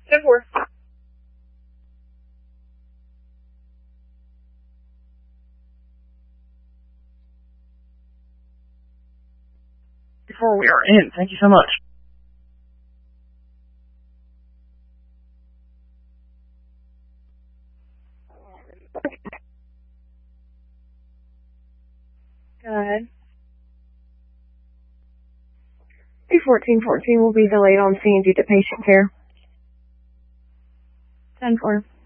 10-4. Before we are in, thank you so much. Go ahead. A1414 will be delayed on C&D to patient care. 10-4.